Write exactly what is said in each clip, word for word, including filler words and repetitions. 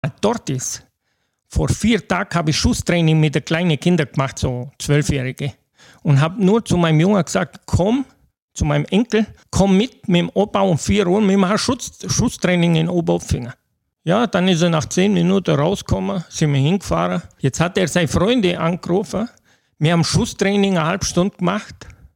dort ist. Vor vier Tagen habe ich Schusstraining mit den kleinen Kindern gemacht, so Zwölfjährige. Und habe nur zu meinem Jungen gesagt, komm, zu meinem Enkel, komm mit mit dem Opa um vier Uhr, wir machen Schuss, Schusstraining in Oberpfinger. Ja, dann ist er nach zehn Minuten rausgekommen, sind wir hingefahren. Jetzt hat er seine Freunde angerufen. Wir haben Schusstraining eine halbe Stunde gemacht.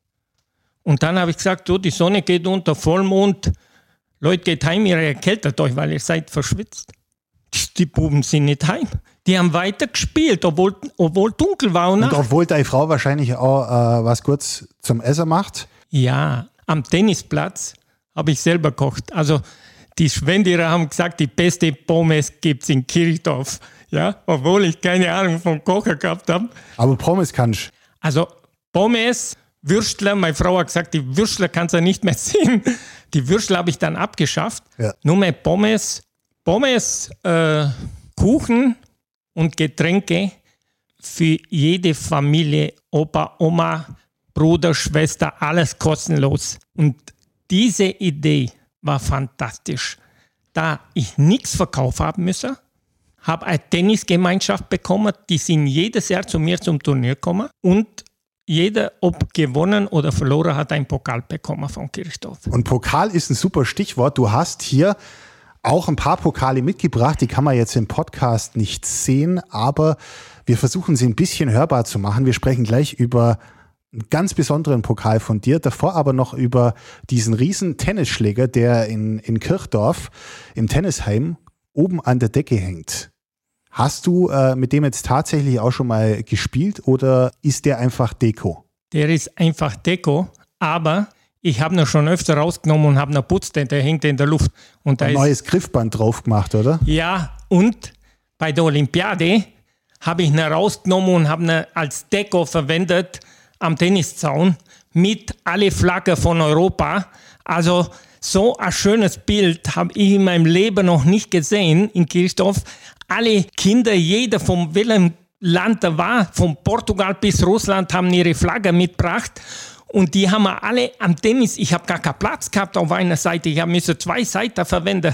Und dann habe ich gesagt, du, die Sonne geht unter, Vollmond. Leute, geht heim, ihr erkältet euch, weil ihr seid verschwitzt. Die Buben sind nicht heim. Die haben weiter gespielt, obwohl, obwohl dunkel war. Und, und obwohl deine Frau wahrscheinlich auch äh, was kurz zum Essen macht? Ja, am Tennisplatz habe ich selber gekocht. Also die Schwenderer haben gesagt, die beste Pommes gibt es in Kirchdorf. Ja, obwohl ich keine Ahnung vom Kochen gehabt habe. Aber Pommes kannst du? Also Pommes, Würstler, meine Frau hat gesagt, die Würstler kannst du nicht mehr sehen. Die Würstler habe ich dann abgeschafft. Ja. Nur mehr Pommes, Pommes, äh, Kuchen und Getränke für jede Familie, Opa, Oma, Bruder, Schwester, alles kostenlos. Und diese Idee war fantastisch. Da ich nichts verkaufen haben müssen, habe eine Tennisgemeinschaft bekommen, die sind jedes Jahr zu mir zum Turnier gekommen und jeder, ob gewonnen oder verloren, hat einen Pokal bekommen von Kirchdorf. Und Pokal ist ein super Stichwort. Du hast hier auch ein paar Pokale mitgebracht, die kann man jetzt im Podcast nicht sehen, aber wir versuchen sie ein bisschen hörbar zu machen. Wir sprechen gleich über einen ganz besonderen Pokal von dir, davor aber noch über diesen riesen Tennisschläger, der in, in Kirchdorf im Tennisheim oben an der Decke hängt. Hast du äh, mit dem jetzt tatsächlich auch schon mal gespielt oder ist der einfach Deko? Der ist einfach Deko, aber ich habe ihn schon öfter rausgenommen und habe ihn putzt, der hängt in der Luft. Und da ein ist neues Griffband drauf gemacht, oder? Ja, und bei der Olympiade habe ich ihn rausgenommen und habe ihn als Deko verwendet am Tenniszaun mit alle Flaggen von Europa. Also so ein schönes Bild habe ich in meinem Leben noch nicht gesehen in Kirchdorf. Alle Kinder, jeder von welchem Land er war, von Portugal bis Russland, haben ihre Flagge mitgebracht. Und die haben wir alle am Tennis, ich habe gar keinen Platz gehabt auf einer Seite, ich habe müssen zwei Seiten verwenden.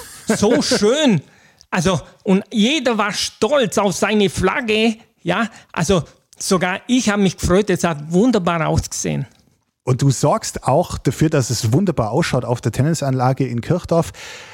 So schön. Also, und jeder war stolz auf seine Flagge. Ja, also sogar ich habe mich gefreut, es hat wunderbar ausgesehen. Und du sorgst auch dafür, dass es wunderbar ausschaut auf der Tennisanlage in Kirchdorf.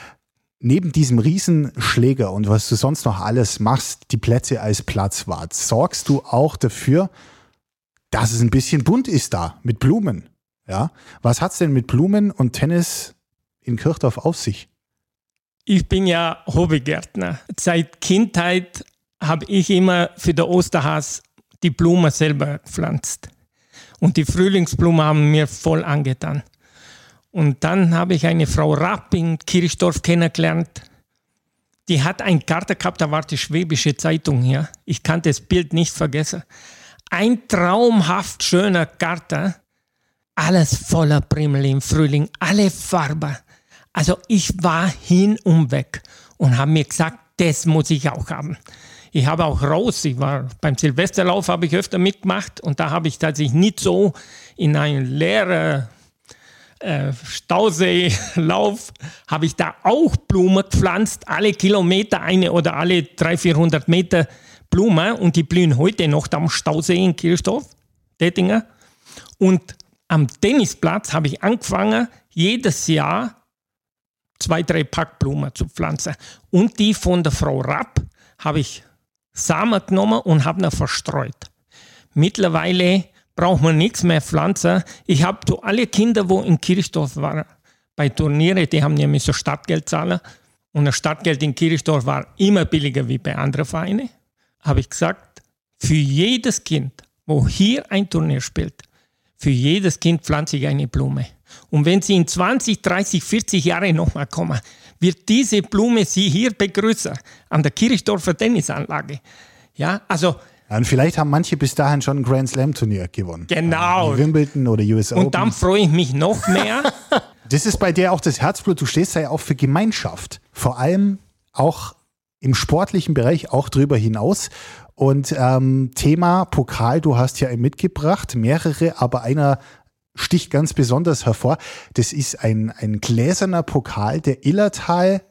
Neben diesem Riesenschläger und was du sonst noch alles machst, die Plätze als Platzwart, sorgst du auch dafür, dass es ein bisschen bunt ist da, mit Blumen. Ja? Was hat es denn mit Blumen und Tennis in Kirchdorf auf sich? Ich bin ja Hobbygärtner. Seit Kindheit habe ich immer für den Osterhas die Blumen selber gepflanzt. Und die Frühlingsblumen haben mir voll angetan. Und dann habe ich eine Frau Rapp in Kirchdorf kennengelernt. Die hat eine Karte gehabt, da war die Schwäbische Zeitung hier. Ich kann das Bild nicht vergessen. Ein traumhaft schöner Garten, alles voller Primmel im Frühling, alle Farben. Also ich war hin und weg und habe mir gesagt, das muss ich auch haben. Ich habe auch raus, ich war beim Silvesterlauf, habe ich öfter mitgemacht und da habe ich tatsächlich nicht so in einen leeren äh, Stauseelauf, habe ich da auch Blumen gepflanzt, alle Kilometer eine oder alle dreihundert, vierhundert Meter Blumen und die blühen heute noch am Stausee in Kirchdorf, Dettinger. Und am Tennisplatz habe ich angefangen, jedes Jahr zwei, drei Pack Blumen zu pflanzen. Und die von der Frau Rapp habe ich Samen genommen und habe ihn verstreut. Mittlerweile braucht man nichts mehr pflanzen. Ich habe zu alle Kinder, die in Kirchdorf waren, bei Turnieren, die haben ja müssen Stadtgeld zahlen. Und das Stadtgeld in Kirchdorf war immer billiger wie bei anderen Vereinen. Habe ich gesagt, für jedes Kind, wo hier ein Turnier spielt, für jedes Kind pflanze ich eine Blume. Und wenn sie in zwanzig, dreißig, vierzig Jahren nochmal kommen, wird diese Blume sie hier begrüßen, an der Kirchdorfer Tennisanlage. Ja, also... Und vielleicht haben manche bis dahin schon ein Grand Slam Turnier gewonnen. Genau. Wie Wimbledon oder U S Open. Und dann freue ich mich noch mehr. Das ist bei dir auch das Herzblut. Du stehst ja auch für Gemeinschaft. Vor allem auch im sportlichen Bereich, auch drüber hinaus. Und ähm, Thema Pokal, du hast ja mitgebracht, mehrere, aber einer sticht ganz besonders hervor. Das ist ein, ein gläserner Pokal der Illertal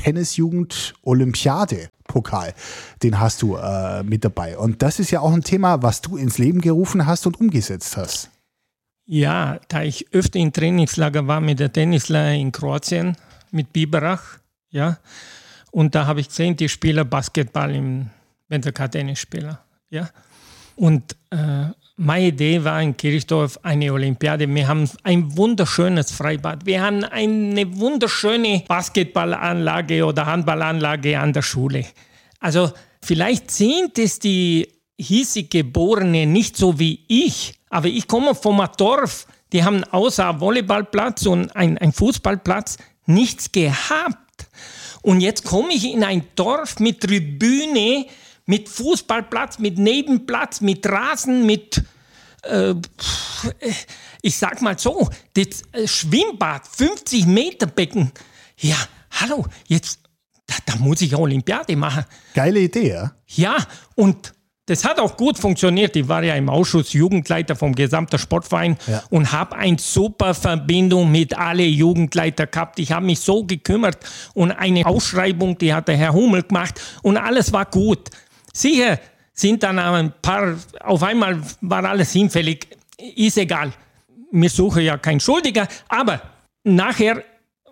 Tennisjugend-Olympiade-Pokal. Den hast du äh, mit dabei. Und das ist ja auch ein Thema, was du ins Leben gerufen hast und umgesetzt hast. Ja, da ich öfter im Trainingslager war mit der Tennisler in Kroatien, mit Biberach, ja, und da habe ich gesehen, die Spieler Basketball, im, wenn sie kein Tennisspieler, ja. Und äh, meine Idee war in Kirchdorf eine Olympiade. Wir haben ein wunderschönes Freibad. Wir haben eine wunderschöne Basketballanlage oder Handballanlage an der Schule. Also vielleicht sind es die hiesig Geborenen nicht so wie ich, aber ich komme vom Dorf. Die haben außer Volleyballplatz und ein, ein Fußballplatz nichts gehabt. Und jetzt komme ich in ein Dorf mit Tribüne, mit Fußballplatz, mit Nebenplatz, mit Rasen, mit, äh, ich sag mal so, das Schwimmbad, fünfzig Meter Becken. Ja, hallo, jetzt, da, da muss ich Olympiade machen. Geile Idee, ja? Ja, und das hat auch gut funktioniert. Ich war ja im Ausschuss Jugendleiter vom gesamten Sportverein ja. und habe eine super Verbindung mit allen Jugendleitern gehabt. Ich habe mich so gekümmert und eine Ausschreibung, die hat der Herr Hummel gemacht und alles war gut. Sicher sind dann ein paar, auf einmal war alles hinfällig, ist egal. Wir suchen ja keinen Schuldiger, aber nachher,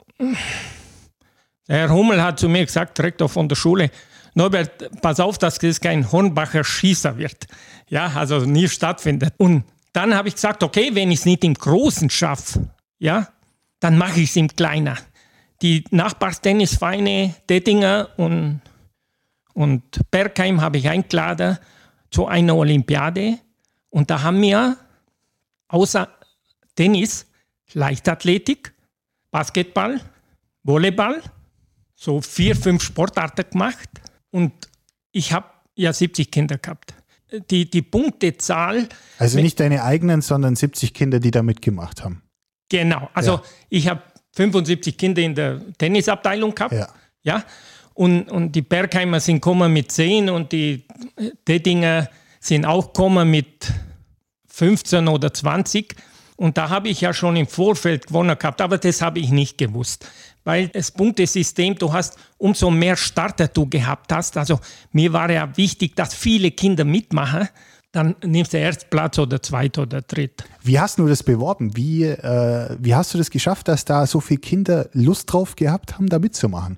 der Herr Hummel hat zu mir gesagt, Rektor von der Schule, Norbert, pass auf, dass das kein Hornbacher Schießer wird. Ja, also nie stattfindet. Und dann habe ich gesagt, okay, wenn ich es nicht im Großen schaffe, ja, dann mache ich es im Kleinen. Die Nachbarstennisvereine Dettinger und Und Bergheim habe ich eingeladen zu einer Olympiade. Und da haben wir außer Tennis, Leichtathletik, Basketball, Volleyball, so vier, fünf Sportarten gemacht. Und ich habe ja siebzig Kinder gehabt. Die, die Punktezahl... Also nicht deine eigenen, sondern siebzig Kinder, die da mitgemacht haben. Genau. Also ja. Ich habe fünfundsiebzig Kinder in der Tennisabteilung gehabt. Ja. ja. Und, und die Bergheimer sind gekommen mit zehn und die Dettinger sind auch gekommen mit fünfzehn oder zwanzig. Und da habe ich ja schon im Vorfeld gewonnen gehabt, aber das habe ich nicht gewusst. Weil das Punktesystem, du hast, umso mehr Starter du gehabt hast, also mir war ja wichtig, dass viele Kinder mitmachen, dann nimmst du erst Platz oder zweit oder dritt. Wie hast du das beworben? Wie, äh, wie hast du das geschafft, dass da so viele Kinder Lust drauf gehabt haben, da mitzumachen?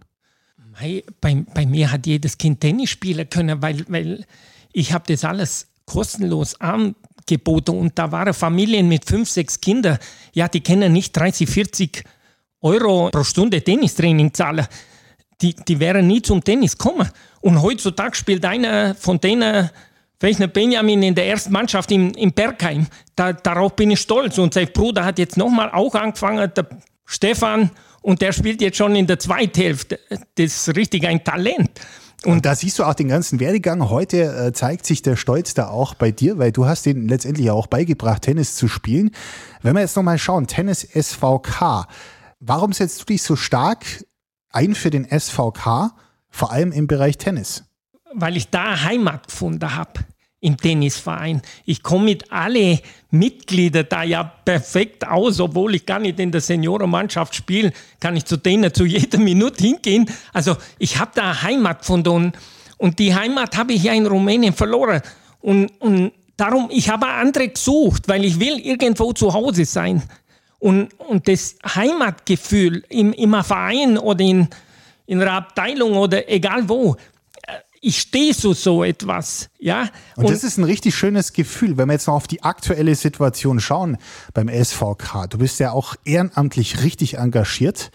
Bei, bei mir hat jedes Kind Tennis spielen können, weil, weil ich habe das alles kostenlos angeboten und da waren Familien mit fünf, sechs Kindern, ja, die können nicht dreißig, vierzig Euro pro Stunde Tennistraining zahlen. Die, die wären nie zum Tennis gekommen. Und heutzutage spielt einer von denen, welcher Benjamin in der ersten Mannschaft in, in Bergheim. Da, darauf bin ich stolz. Und sein Bruder hat jetzt nochmal auch angefangen, der Stefan, und der spielt jetzt schon in der zweiten Hälfte. Das ist richtig ein Talent. Und, und da siehst du auch den ganzen Werdegang. Heute äh, zeigt sich der Stolz da auch bei dir, weil du hast denen letztendlich auch beigebracht, Tennis zu spielen. Wenn wir jetzt nochmal schauen, Tennis S V K. Warum setzt du dich so stark ein für den S V K, vor allem im Bereich Tennis? Weil ich da Heimat gefunden habe. Im Tennisverein. Ich komme mit allen Mitgliedern da ja perfekt aus, obwohl ich gar nicht in der Seniorenmannschaft spiele, kann ich zu denen zu jeder Minute hingehen. Also ich habe da Heimat gefunden und, und die Heimat habe ich ja in Rumänien verloren. Und, und darum, ich habe andere gesucht, weil ich will irgendwo zu Hause sein. Und, und das Heimatgefühl im, im Verein oder in, in einer Abteilung oder egal wo, ich stehe so so etwas, ja. Und, und das ist ein richtig schönes Gefühl, wenn wir jetzt noch auf die aktuelle Situation schauen beim S V K. Du bist ja auch ehrenamtlich richtig engagiert.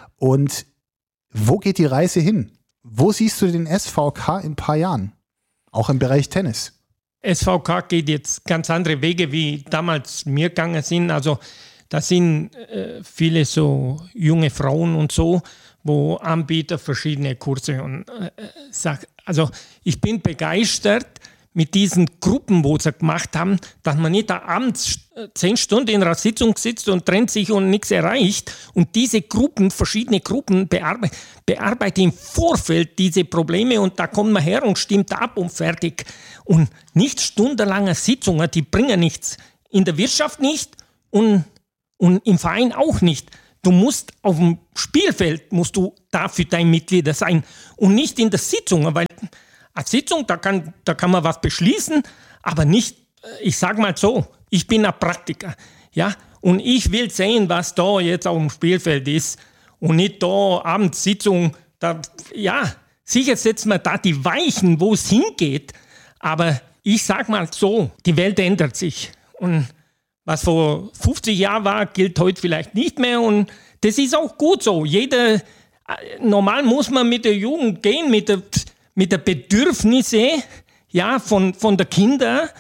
Und wo geht die Reise hin? Wo siehst du den S V K in ein paar Jahren? Auch im Bereich Tennis. S V K geht jetzt ganz andere Wege, wie damals mir gegangen sind. Also da sind äh, viele so junge Frauen und so, wo Anbieter verschiedene Kurse und äh, sag, also ich bin begeistert mit diesen Gruppen, wo sie gemacht haben, dass man nicht da abends zehn Stunden in einer Sitzung sitzt und trennt sich und nichts erreicht und diese Gruppen, verschiedene Gruppen bearbeiten, bearbeiten im Vorfeld diese Probleme und da kommt man her und stimmt ab und fertig. Und nicht stundenlange Sitzungen, die bringen nichts. In der Wirtschaft nicht und, und im Verein auch nicht. Du musst auf dem Spielfeld, musst du da für deine Mitglieder sein und nicht in der Sitzung, weil eine Sitzung, da kann, da kann man was beschließen, aber nicht, ich sag mal so, ich bin ein Praktiker, ja, und ich will sehen, was da jetzt auf dem Spielfeld ist und nicht da Abendssitzung, da, ja, sicher setzen wir da die Weichen, wo es hingeht, aber ich sag mal so, die Welt ändert sich und was vor fünfzig Jahren war, gilt heute vielleicht nicht mehr und das ist auch gut so. Jeder, normal muss man mit der Jugend gehen, mit der, mit der Bedürfnisse, ja, von, von der Kinder,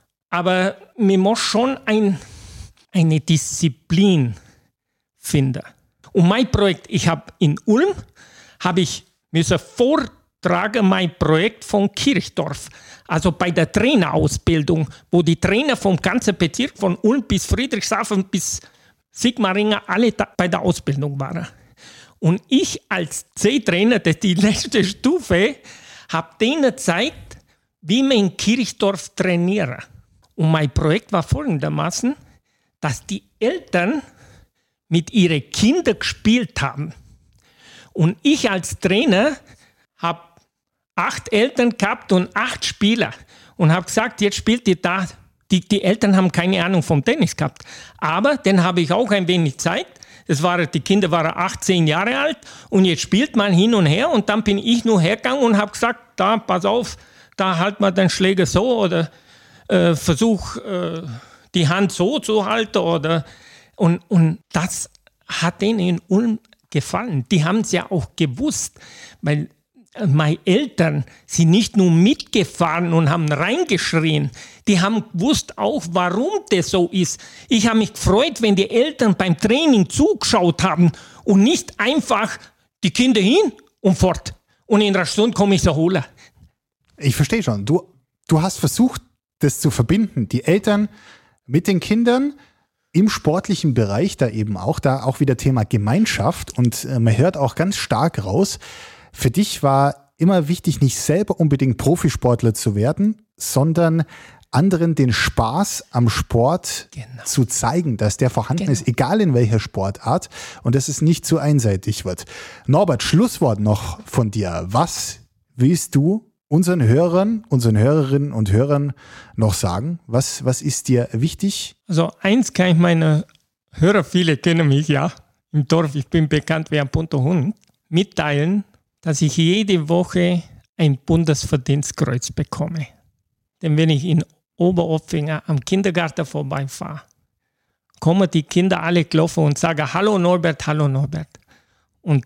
aber man muss schon ein, eine Disziplin finden. Und mein Projekt, ich habe in Ulm, habe ich müssen vortragen, mein Projekt von Kirchdorf. Also bei der Trainerausbildung, wo die Trainer vom ganzen Bezirk, von Ulm bis Friedrichshafen bis Sigmaringen, alle da bei der Ausbildung waren. Und ich als C-Trainer, das ist die letzte Stufe, habe denen gezeigt, wie man in Kirchdorf trainiert. Und mein Projekt war folgendermaßen, dass die Eltern mit ihren Kindern gespielt haben. Und ich als Trainer habe acht Eltern gehabt und acht Spieler und habe gesagt, jetzt spielt ihr da. Die, die Eltern haben keine Ahnung vom Tennis gehabt. Aber dann habe ich auch ein wenig Zeit. Das war, die Kinder waren achtzehn Jahre alt und jetzt spielt man hin und her und dann bin ich nur hergegangen und habe gesagt, da, pass auf, da halt mal den Schläger so oder äh, versuch äh, die Hand so zu halten oder und, und das hat denen in Ulm gefallen. Die haben es ja auch gewusst, weil meine Eltern sind nicht nur mitgefahren und haben reingeschrien, die haben gewusst auch, warum das so ist. Ich habe mich gefreut, wenn die Eltern beim Training zugeschaut haben und nicht einfach die Kinder hin und fort. Und in einer Stunde komme ich sie holen. Ich verstehe schon. Du, du hast versucht, das zu verbinden. Die Eltern mit den Kindern im sportlichen Bereich, da eben auch, da auch wieder Thema Gemeinschaft. Und äh, man hört auch ganz stark raus, für dich war immer wichtig, nicht selber unbedingt Profisportler zu werden, sondern anderen den Spaß am Sport genau. zu zeigen, dass der vorhanden genau. ist, egal in welcher Sportart, und dass es nicht zu einseitig wird. Norbert, Schlusswort noch von dir. Was willst du unseren Hörern, unseren Hörerinnen und Hörern noch sagen? Was, was ist dir wichtig? Also eins kann ich meine Hörer, viele kennen mich ja im Dorf, ich bin bekannt wie ein bunter Hund, mitteilen, dass ich jede Woche ein Bundesverdienstkreuz bekomme. Denn wenn ich in Oberopfinger am Kindergarten vorbeifahre, kommen die Kinder alle gelaufen und sagen, hallo Norbert, hallo Norbert. Und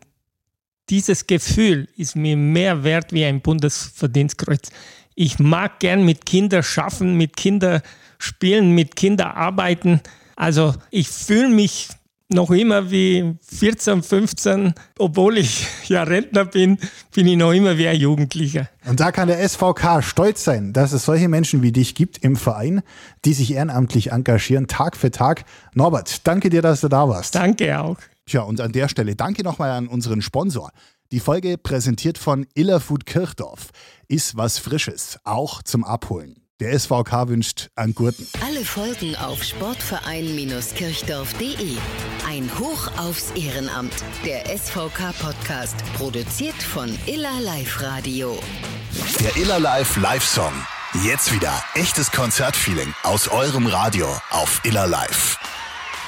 dieses Gefühl ist mir mehr wert wie ein Bundesverdienstkreuz. Ich mag gern mit Kindern schaffen, mit Kindern spielen, mit Kindern arbeiten. Also ich fühle mich noch immer wie vierzehn, fünfzehn, obwohl ich ja Rentner bin, bin ich noch immer wie ein Jugendlicher. Und da kann der S V K stolz sein, dass es solche Menschen wie dich gibt im Verein, die sich ehrenamtlich engagieren, Tag für Tag. Norbert, danke dir, dass du da warst. Danke auch. Tja, und an der Stelle danke nochmal an unseren Sponsor. Die Folge präsentiert von Illerfood Kirchdorf. Ist was Frisches, auch zum Abholen. Der S V K wünscht an Gurten. Alle Folgen auf sportverein kirchdorf punkt de. Ein Hoch aufs Ehrenamt. Der S V K-Podcast, produziert von Iller Live Radio. Der Iller Live Live-Song. Jetzt wieder echtes Konzertfeeling aus eurem Radio auf Iller Live.